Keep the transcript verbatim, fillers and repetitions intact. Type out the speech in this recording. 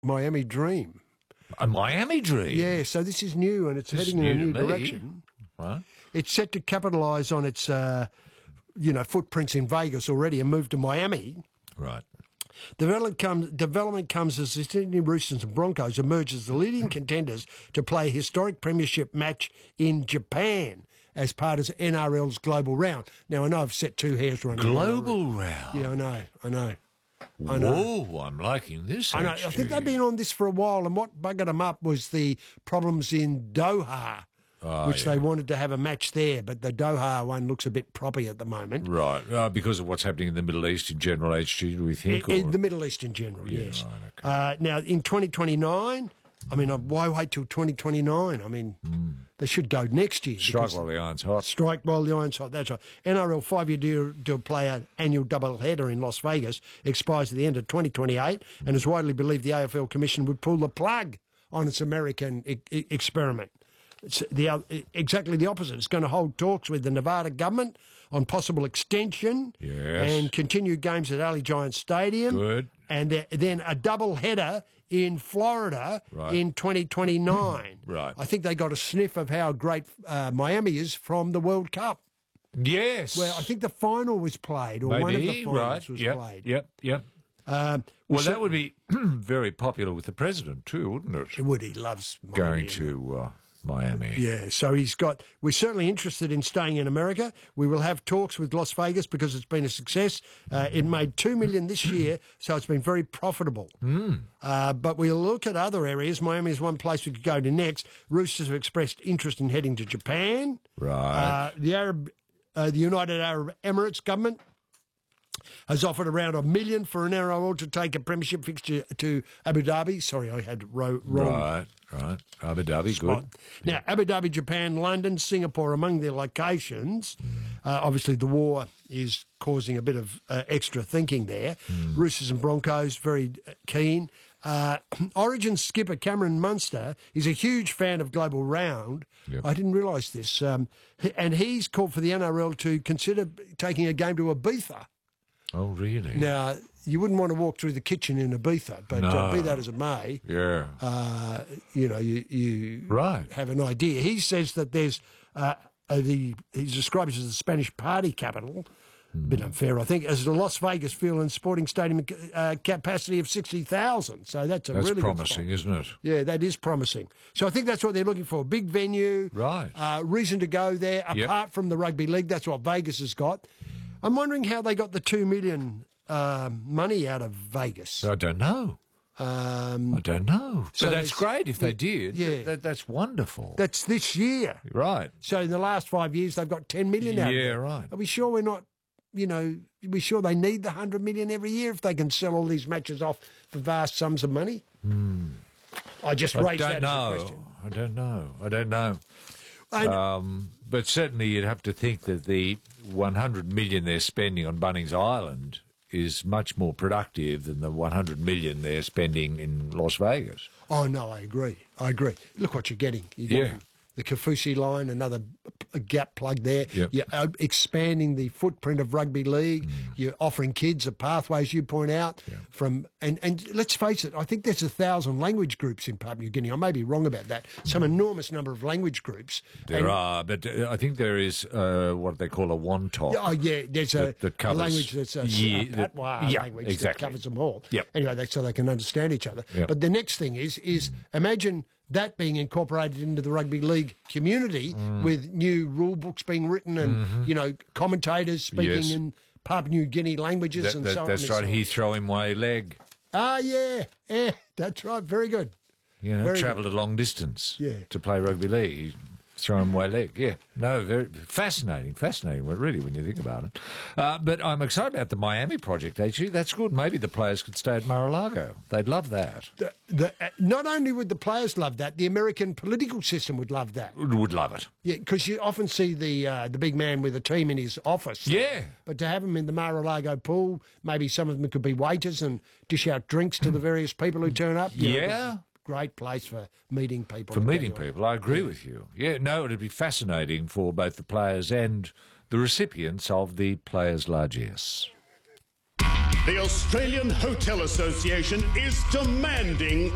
Miami Dream. A Miami Dream? Yeah, so this is new and it's This heading is in a new new to me. direction. Right. It's set to capitalise on its, uh, you know, footprints in Vegas already and move to Miami. Right. Development comes, development comes as the Sydney Roosters and Broncos emerge as the leading contenders to play a historic premiership match in Japan as part of N R L's Global Round. Now, I know I've set two hairs running. Global Round? Yeah, I know, I know. I know. Whoa, I'm liking this, I know. actually. I think they've been on this for a while, and what buggered them up was the problems in Doha, Oh, which yeah. they wanted to have a match there, but the Doha one looks a bit proppy at the moment. Right, uh, because of what's happening in the Middle East in general, H G, do we think? In, in or- the Middle East in general, Yeah, yes. right, okay. uh, now, in twenty twenty-nine, I mean, uh, why wait till twenty twenty-nine? I mean, they should go next year. Strike because- while the iron's hot. Strike while the iron's hot, that's right. N R L five-year deal to play an annual double-header in Las Vegas expires at the end of twenty twenty-eight, and it's widely believed the A F L Commission would pull the plug on its American e- e- experiment. It's the oth- exactly the opposite. It's going to hold talks with the Nevada government on possible extension Yes. and continue games at Alley Giant Stadium. Good. And th- then a double header in Florida Right. in twenty twenty-nine. Right. I think they got a sniff of how great uh, Miami is from the World Cup. Yes. Well, I think the final was played, or one of the Maybe, finals right. was Yep, played. yep, yep. Um, Well, so- that would be very popular with the president too, wouldn't it? Would he loves Miami. Going to uh, Miami. Yeah, so he's got. We're certainly interested in staying in America. We will have talks with Las Vegas because it's been a success. Uh, it made two million this year, so it's been very profitable. Mm. Uh, but we'll look at other areas. Miami is one place we could go to next. Roosters have expressed interest in heading to Japan. Right. Uh, the Arab, uh, the United Arab Emirates government has offered around a million for an N R L to take a premiership fixture to Abu Dhabi. Sorry, I had ro- wrong. Right, right. Abu Dhabi, spot. good. Now, Abu Dhabi, Japan, London, Singapore, among their locations. Uh, obviously, the war is causing a bit of uh, extra thinking there. Roosters and Broncos, very uh, keen. Uh, Origin skipper Cameron Munster is a huge fan of Global Round. Yep. I didn't realise this. Um, h- and he's called for the N R L to consider taking a game to Ibiza. Oh, really? Now, you wouldn't want to walk through the kitchen in Ibiza, but uh, No. be that as it may, Yeah. uh, you know, you, you Right. have an idea. He says that there's uh, uh, the he describes it as the Spanish party capital. A bit unfair, I think, as the Las Vegas Field and Sporting Stadium uh, capacity of sixty thousand. So that's a That's really promising, good spot. isn't it? Yeah, that is promising. So I think that's what they're looking for. Big venue. Right. Uh, reason to go there, Yep. apart from the rugby league. That's what Vegas has got. I'm wondering how they got the two million um, money out of Vegas. I don't know. Um, I don't know. So So that's there's- great if they did. yeah. That, that's wonderful. that's this year. right. So in the last five years, they've got ten million out of Yeah, it. right. Are we sure we're not, you know, are we sure they need the one hundred million every year if they can sell all these matches off for vast sums of money? I just I raised don't that as a question. know. I don't know. I don't know. And- Um, but certainly you'd have to think that the one hundred million they're spending on Bunnings Island is much more productive than the one hundred million they're spending in Las Vegas. Oh, no, I agree. I agree. Look what you're getting. You're Yeah. getting the Kafusi line, another a gap plug there. Yep. You're uh, expanding the footprint of rugby league. You're offering kids a pathway, as you point out, from and, and let's face it, I think there's a thousand language groups in Papua New Guinea. I may be wrong about that. Some enormous number of language groups. There And- are, but uh, I think there is uh, what they call a one-top. Oh, yeah, there's a, That- that a covers- language that's a, Yeah, a that- patois yeah, language exactly. that covers them all. Yep. Anyway, they, so they can understand each other. Yep. But the next thing is, is imagine that being incorporated into the rugby league community Mm. with new rule books being written and, you know, commentators speaking Mm-hmm. Yes. in Papua New Guinea languages That- and that- so on. that's and right. so on. He's throwing away leg. Ah, yeah, yeah, that's right. Very good. You know, Very travelled a long distance Yeah. to play rugby league. He's throwing away leg. Yeah. No, very fascinating, fascinating, well, really, when you think about it. Uh, but I'm excited about the Miami project, actually. That's good. Maybe the players could stay at Mar-a-Lago. They'd love that. The, the, uh, not only would the players love that, the American political system would love that. Would love it. Yeah, because you often see the uh, the big man with a team in his office. Yeah. But to have them in the Mar-a-Lago pool, maybe some of them could be waiters and dish out drinks to the various people who turn up. You know, Yeah. great place for meeting people. For and meeting getting on. people, I agree with you. Yeah, no, it'd be fascinating for both the players and the recipients of the Players' Largesse. The Australian Hotel Association is demanding